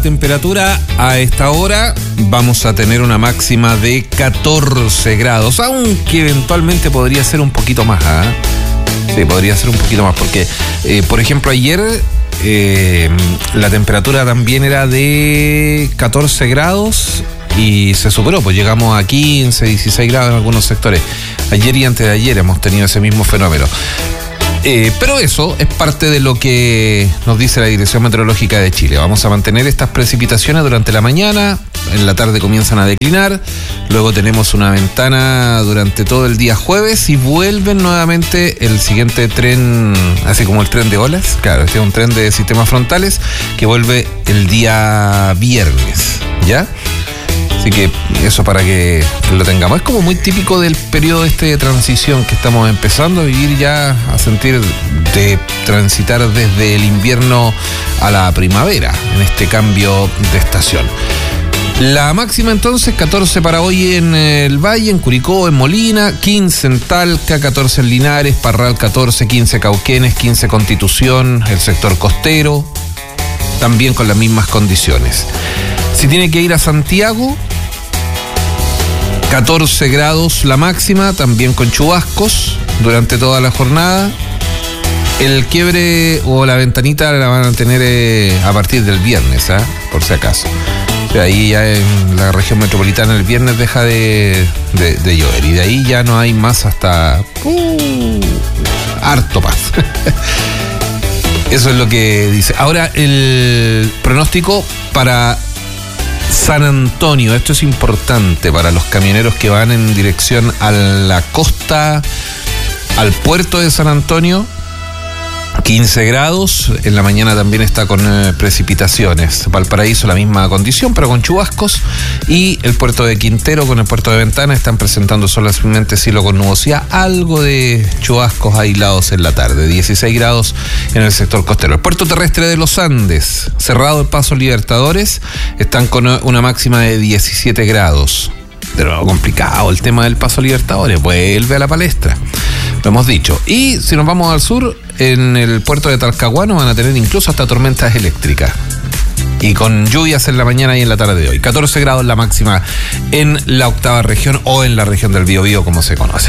temperatura a esta hora, vamos a tener una máxima de 14 grados, aunque eventualmente podría ser un poquito más, Sí, podría ser un poquito más, porque, por ejemplo, ayer la temperatura también era de 14 grados y se superó, pues llegamos a 15, 16 grados en algunos sectores. Ayer y antes de ayer hemos tenido ese mismo fenómeno. Pero eso es parte de lo que nos dice la Dirección Meteorológica de Chile. Vamos a mantener estas precipitaciones durante la mañana, en la tarde comienzan a declinar, luego tenemos una ventana durante todo el día jueves y vuelven nuevamente el siguiente tren, así como el tren de olas, claro, este es un tren de sistemas frontales que vuelve el día viernes, ¿ya? Así que eso para que lo tengamos. Es como muy típico del periodo de transición que estamos empezando a vivir ya, a sentir de transitar desde el invierno a la primavera, en este cambio de estación. La máxima entonces, 14 para hoy en el Valle, en Curicó, en Molina, 15 en Talca, 14 en Linares, Parral 14, 15 Cauquenes, 15 Constitución, el sector costero, también con las mismas condiciones. Si tiene que ir a Santiago, 14 grados la máxima, también con chubascos durante toda la jornada. El quiebre o la ventanita la van a tener a partir del viernes, por si acaso. O sea, ahí ya en la región metropolitana el viernes deja de llover y de ahí ya no hay más hasta harto más. Eso es lo que dice. Ahora el pronóstico para San Antonio, esto es importante para los camioneros que van en dirección a la costa, al puerto de San Antonio. 15 grados, en la mañana también está con precipitaciones. Valparaíso la misma condición, pero con chubascos. Y el puerto de Quintero con el puerto de Ventana están presentando solamente cielo con nubosidad, algo de chubascos aislados en la tarde. 16 grados en el sector costero. El puerto terrestre de los Andes, cerrado el paso Libertadores, están con una máxima de 17 grados. De nuevo complicado el tema del paso Libertadores, vuelve a la palestra, lo hemos dicho. Y si nos vamos al sur, en el puerto de Talcahuano van a tener incluso hasta tormentas eléctricas y con lluvias en la mañana y en la tarde de hoy. 14 grados la máxima en la octava región o en la región del Biobío, como se conoce.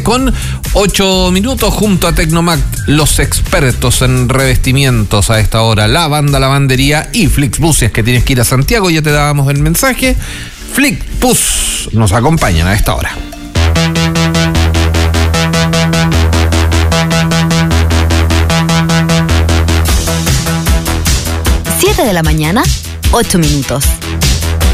7:08 junto a Tecnomac, los expertos en revestimientos a esta hora, la banda Lavandería y Flixbus. Si es que tienes que ir a Santiago, ya te dábamos el mensaje. Flixbus nos acompañan a esta hora. 7 de la mañana, 8 minutos.